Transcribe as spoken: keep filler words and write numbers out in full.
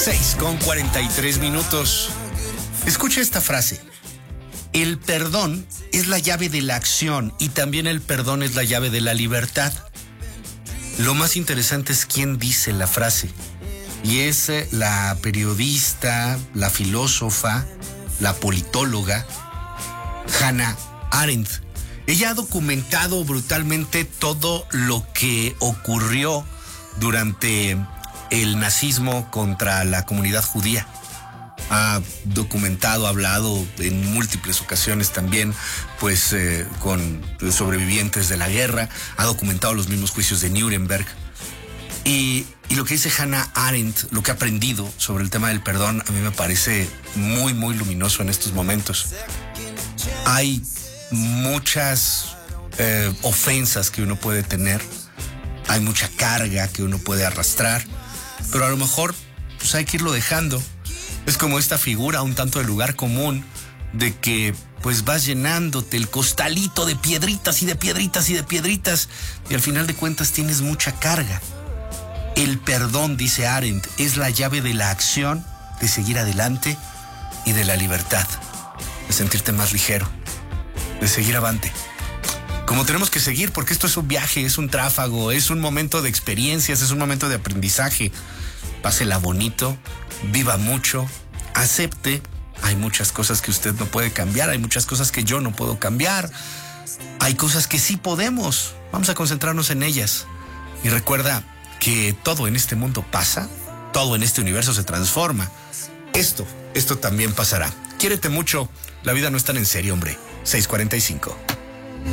seis con cuarenta y tres minutos. Escucha esta frase. El perdón es la llave de la acción y también el perdón es la llave de la libertad. Lo más interesante es quién dice la frase. Y es la periodista, la filósofa, la politóloga Hannah Arendt. Ella ha documentado brutalmente todo lo que ocurrió durante el nazismo contra la comunidad judía. Ha documentado, ha hablado en múltiples ocasiones también, pues, eh, con sobrevivientes de la guerra. Ha documentado los mismos juicios de Nuremberg. Y, y lo que dice Hannah Arendt, lo que ha aprendido sobre el tema del perdón, a mí me parece muy, muy luminoso en estos momentos. Hay muchas eh, ofensas que uno puede tener, hay mucha carga que uno puede arrastrar, pero a lo mejor pues hay que irlo dejando. Es como esta figura un tanto de lugar común de que pues vas llenándote el costalito de piedritas y de piedritas y de piedritas y al final de cuentas tienes mucha carga. El perdón, dice Arendt, es la llave de la acción, de seguir adelante y de la libertad, de sentirte más ligero, de seguir avante. Como tenemos que seguir, porque esto es un viaje, es un tráfago, es un momento de experiencias, es un momento de aprendizaje. Pásela bonito, viva mucho, acepte. Hay muchas cosas que usted no puede cambiar, hay muchas cosas que yo no puedo cambiar. Hay cosas que sí podemos. Vamos a concentrarnos en ellas. Y recuerda que todo en este mundo pasa, todo en este universo se transforma. Esto, esto también pasará. Quiérete mucho, la vida no es tan en serio, hombre. seis cuarenta y cinco.